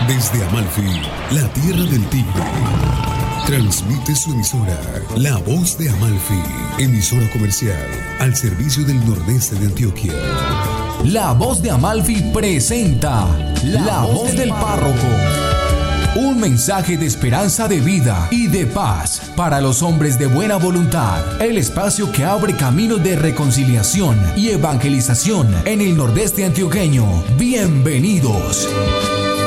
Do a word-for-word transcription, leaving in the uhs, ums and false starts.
Desde Amalfi, la tierra del tigre, transmite su emisora, La Voz de Amalfi, emisora comercial al servicio del nordeste de Antioquia. La Voz de Amalfi presenta La, la Voz, voz del Párroco. Un mensaje de esperanza de vida y de paz para los hombres de buena voluntad. El espacio que abre caminos de reconciliación y evangelización en el nordeste antioqueño. Bienvenidos.